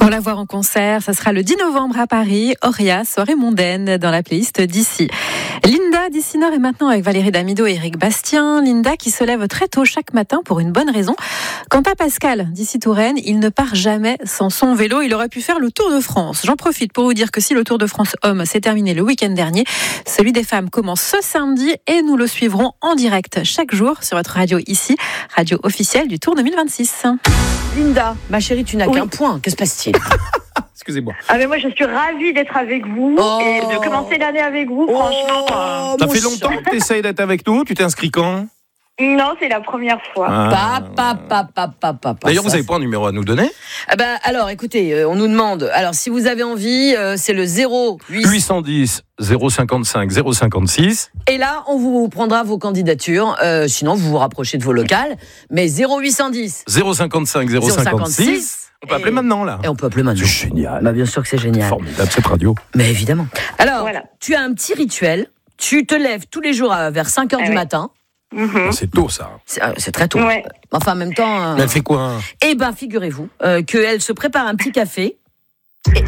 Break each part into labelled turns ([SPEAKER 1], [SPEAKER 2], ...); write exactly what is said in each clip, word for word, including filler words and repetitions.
[SPEAKER 1] Pour la voir en concert, ça sera le dix novembre à Paris. Auria, soirée mondaine dans la playlist d'ici. Linda d'ici Nord est maintenant avec Valérie Damido et Eric Bastien. Linda qui se lève très tôt chaque matin pour une bonne raison. Quant à Pascal d'ici Touraine, il ne part jamais sans son vélo. Il aurait pu faire le Tour de France. J'en profite pour vous dire que si le Tour de France homme s'est terminé le week-end dernier, celui des femmes commence ce samedi et nous le suivrons en direct chaque jour sur votre radio ici, radio officielle du Tour deux mille vingt-six.
[SPEAKER 2] Linda, ma chérie, tu n'as oui. qu'un point. Que se passe-t-il?
[SPEAKER 3] Excusez-moi.
[SPEAKER 4] Ah mais moi je suis ravie d'être avec vous oh. et de commencer l'année avec vous. Oh. Franchement.
[SPEAKER 3] Euh... Ça fait longtemps que tu essayes d'être avec nous. Tu t'es inscrit quand?
[SPEAKER 4] Non, c'est la première fois.
[SPEAKER 2] Ah. Pa, pa, pa, pa, pa, pa,
[SPEAKER 3] D'ailleurs, vous n'avez pas un numéro à nous donner?
[SPEAKER 2] Ah bah, alors, écoutez, euh, on nous demande. Alors, si vous avez envie, euh, c'est le zéro
[SPEAKER 3] huit cent dix zéro cinquante-cinq zéro cinquante-six.
[SPEAKER 2] Et là, on vous prendra vos candidatures. Euh, sinon, vous vous rapprochez de vos locales. Mais zéro huit cent dix
[SPEAKER 3] zéro cinquante-cinq zéro cinquante-six. On peut appeler
[SPEAKER 2] et...
[SPEAKER 3] maintenant, là.
[SPEAKER 2] Et on peut appeler maintenant.
[SPEAKER 3] C'est génial.
[SPEAKER 2] Bah, bien sûr que c'est génial.
[SPEAKER 3] Formidable, cette radio.
[SPEAKER 2] Mais évidemment. Alors,
[SPEAKER 4] voilà.
[SPEAKER 2] Tu as un petit rituel. Tu te lèves tous les jours à, vers cinq heures ah du ouais. matin.
[SPEAKER 4] Mmh.
[SPEAKER 3] C'est tôt, ça.
[SPEAKER 2] C'est, euh, c'est très tôt.
[SPEAKER 4] Ouais.
[SPEAKER 2] Enfin, en même temps. Euh...
[SPEAKER 3] Mais elle fait quoi?
[SPEAKER 2] Eh ben, figurez-vous euh, qu'elle se prépare un petit café. Et...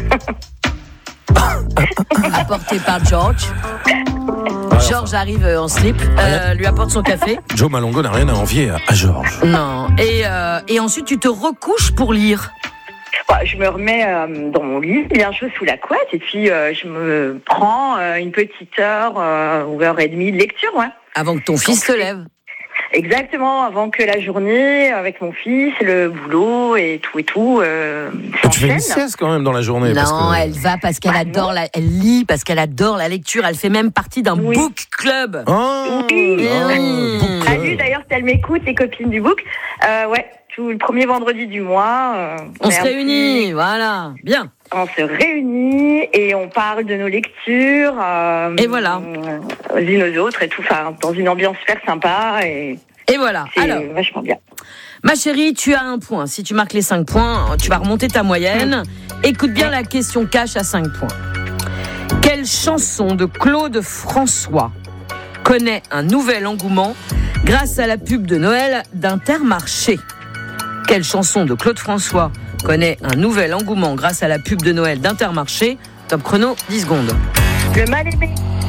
[SPEAKER 2] apporté par George. George arrive en slip, euh, lui apporte son café.
[SPEAKER 3] Joe Malongo n'a rien à envier à, à George.
[SPEAKER 2] Non. Et, euh, et ensuite, tu te recouches pour lire.
[SPEAKER 4] Bah, je me remets euh, dans mon lit, bien chaud sous la couette, et puis euh, je me prends euh, une petite heure euh, ou heure et demie de lecture, ouais.
[SPEAKER 2] Avant que ton fils se lève.
[SPEAKER 4] Exactement, avant que la journée, avec mon fils, le boulot et tout et tout. Euh,
[SPEAKER 3] tu fais une sieste quand même dans la journée?
[SPEAKER 2] Non,
[SPEAKER 3] parce que...
[SPEAKER 2] elle va parce qu'elle bah, adore, la, elle lit parce qu'elle adore la lecture. Elle fait même partie d'un oui. book club.
[SPEAKER 3] Oh,
[SPEAKER 4] oui.
[SPEAKER 3] Oh,
[SPEAKER 4] Salut, d'ailleurs, si elle m'écoute, les copines du book. Euh, ouais, tout le premier vendredi du mois. Euh,
[SPEAKER 2] on, on se réunit, petit... voilà, bien.
[SPEAKER 4] On se réunit et on parle de nos lectures. Euh,
[SPEAKER 2] et voilà.
[SPEAKER 4] Euh, les unes aux autres et tout, enfin, dans une ambiance super sympa. Et,
[SPEAKER 2] et voilà.
[SPEAKER 4] C'est
[SPEAKER 2] Alors,
[SPEAKER 4] vachement bien.
[SPEAKER 2] Ma chérie, tu as un point. Si tu marques les cinq points, tu vas remonter ta moyenne. Mmh. Écoute bien la question cash à cinq points. Quelle chanson de Claude François connaît un nouvel engouement grâce à la pub de Noël d'Intermarché? Quelle chanson de Claude François connaît un nouvel engouement grâce à la pub de Noël d'Intermarché? Top chrono, dix secondes.
[SPEAKER 4] Le mal-aimé.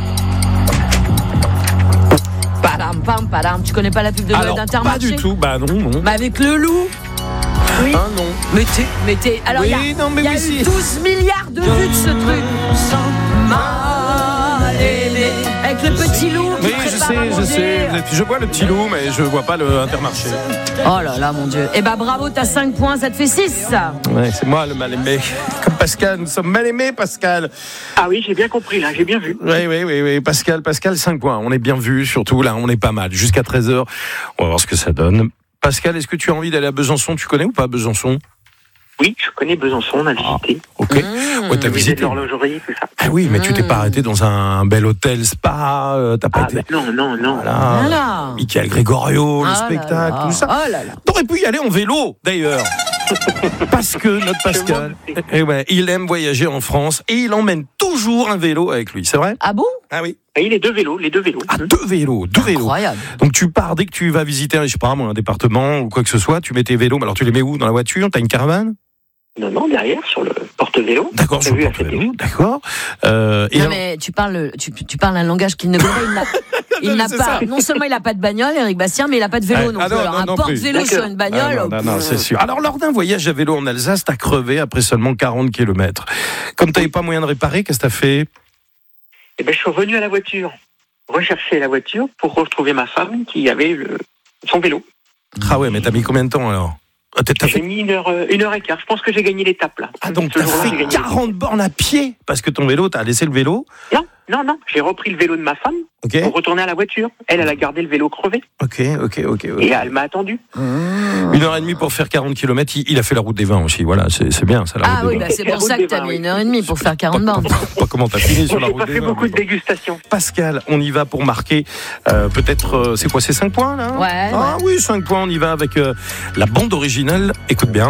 [SPEAKER 2] Padam, pam, padam. Tu connais pas la pub de Noël
[SPEAKER 3] alors,
[SPEAKER 2] d'Intermarché?
[SPEAKER 3] Pas du tout, bah non, non.
[SPEAKER 2] Bah avec le loup.
[SPEAKER 4] Oui.
[SPEAKER 3] Ah non.
[SPEAKER 2] Mais t'es, mais t'es. Alors il oui, y a,
[SPEAKER 3] non, mais
[SPEAKER 2] y a
[SPEAKER 3] oui,
[SPEAKER 2] eu
[SPEAKER 3] si.
[SPEAKER 2] douze milliards de vues de ce truc. Mal-aimé. Avec le petit loup qui
[SPEAKER 3] oui, je sais, je sais. Je vois le petit loup, mais je vois pas le Intermarché.
[SPEAKER 2] Oh là là, mon Dieu. Eh ben bravo, t'as cinq points, ça te fait six.
[SPEAKER 3] Ouais, c'est moi le mal-aimé. Comme Pascal, nous sommes mal-aimés, Pascal.
[SPEAKER 5] Ah oui, j'ai bien compris, là, j'ai bien vu.
[SPEAKER 3] Oui, oui, oui, oui. Pascal, Pascal, cinq points. On est bien vu, surtout là, on est pas mal. Jusqu'à treize heures, on va voir ce que ça donne. Pascal, est-ce que tu as envie d'aller à Besançon? Tu connais ou pas Besançon?
[SPEAKER 5] Oui, je connais Besançon, on a visité.
[SPEAKER 3] Ah, ok. Mmh. Ouais, t'as visité
[SPEAKER 5] l'horlogerie, tout ça.
[SPEAKER 3] Ah oui, mais
[SPEAKER 2] mmh.
[SPEAKER 3] tu t'es pas arrêté dans un bel hôtel spa, euh, t'as pas
[SPEAKER 5] ah,
[SPEAKER 3] été...
[SPEAKER 5] bah non, non, non.
[SPEAKER 3] Voilà.
[SPEAKER 2] voilà.
[SPEAKER 3] Michael Gregorio,
[SPEAKER 2] ah
[SPEAKER 3] le spectacle,
[SPEAKER 2] là là.
[SPEAKER 3] tout ça.
[SPEAKER 2] Oh là là.
[SPEAKER 3] T'aurais pu y aller en vélo, d'ailleurs. Parce que notre Pascal, eh ouais, il aime voyager en France et il emmène toujours un vélo avec lui, c'est vrai?
[SPEAKER 2] Ah bon?
[SPEAKER 3] Ah oui.
[SPEAKER 5] Et il est deux vélos, les deux vélos.
[SPEAKER 3] Ah, deux vélos, deux vélos.
[SPEAKER 2] Incroyable.
[SPEAKER 3] Donc tu pars dès que tu vas visiter, je sais pas, moi, un département ou quoi que ce soit, tu mets tes vélos, mais alors tu les mets où? Dans la voiture? T'as une caravane?
[SPEAKER 5] Non, non, derrière, sur le porte-vélo.
[SPEAKER 3] D'accord, sur le porte-vélo, d'accord. Euh, et
[SPEAKER 2] non,
[SPEAKER 3] alors...
[SPEAKER 2] mais tu parles, tu, tu parles un langage qu'il ne connaît pas. Il n'a, il
[SPEAKER 3] non,
[SPEAKER 2] n'a pas,
[SPEAKER 3] ça.
[SPEAKER 2] non seulement il n'a pas de bagnole, Eric Bastien, mais il n'a pas de vélo non
[SPEAKER 3] ah,
[SPEAKER 2] plus.
[SPEAKER 3] non,
[SPEAKER 2] Alors,
[SPEAKER 3] non,
[SPEAKER 2] un
[SPEAKER 3] non
[SPEAKER 2] porte-vélo
[SPEAKER 3] plus.
[SPEAKER 2] sur une bagnole.
[SPEAKER 3] Ah, non, non, non, c'est sûr. Alors, lors d'un voyage à vélo en Alsace, t'as crevé après seulement quarante kilomètres. Comme t'avais pas moyen de réparer, qu'est-ce que t'as fait?
[SPEAKER 5] Eh ben, je suis revenu à la voiture, rechercher la voiture pour retrouver ma femme qui avait le... son vélo.
[SPEAKER 3] Ah ouais, mais t'as mis combien de temps alors? T'as
[SPEAKER 5] j'ai fait... mis une heure, une heure et quart. Je pense que j'ai gagné l'étape là.
[SPEAKER 3] Ah donc t'as fait quarante bornes à pied parce que ton vélo, t'as laissé le vélo?
[SPEAKER 5] Non, non, non. J'ai repris le vélo de ma femme okay. pour retourner à la voiture. Elle, elle a gardé le vélo crevé.
[SPEAKER 3] Ok, ok, ok. okay.
[SPEAKER 5] Et elle m'a attendu.
[SPEAKER 3] Mmh. Une heure et demie pour faire quarante kilomètres. Il, il a fait la route des vins aussi. Voilà, c'est, c'est bien ça. La
[SPEAKER 2] ah
[SPEAKER 3] route
[SPEAKER 2] oui, bah, c'est pour ça que t'as mis une heure et demie pour faire quarante bornes.
[SPEAKER 3] Pas, pas comment t'as fini sur la route des vins.
[SPEAKER 5] J'ai pas fait beaucoup de dégustation.
[SPEAKER 3] Pascal, on y va pour marquer euh, peut-être, euh, c'est quoi, c'est cinq points là?
[SPEAKER 2] Ouais.
[SPEAKER 3] Ah
[SPEAKER 2] ouais.
[SPEAKER 3] oui, cinq points, on y va avec euh, la bande originale. Écoute bien.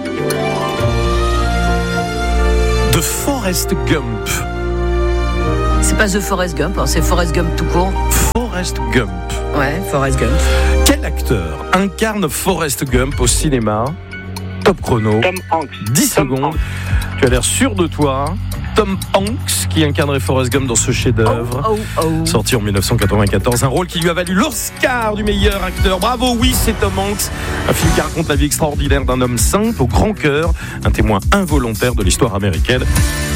[SPEAKER 3] De Forrest Gump.
[SPEAKER 2] C'est pas The Forrest Gump, hein, c'est Forrest Gump tout court.
[SPEAKER 3] Forrest Gump.
[SPEAKER 2] Ouais, Forrest Gump.
[SPEAKER 3] Quel acteur incarne Forrest Gump au cinéma Top chrono.
[SPEAKER 5] Tom Hanks.
[SPEAKER 3] dix
[SPEAKER 5] Tom
[SPEAKER 3] secondes.
[SPEAKER 5] Hanks.
[SPEAKER 3] Tu as l'air sûr de toi. Tom Hanks, qui incarnerait Forrest Gump dans ce chef-d'œuvre.
[SPEAKER 2] Oh, oh, oh.
[SPEAKER 3] Sorti en dix-neuf cent quatre-vingt-quatorze, un rôle qui lui a valu l'Oscar du meilleur acteur. Bravo, oui, c'est Tom Hanks. Un film qui raconte la vie extraordinaire d'un homme simple, au grand cœur, un témoin involontaire de l'histoire américaine.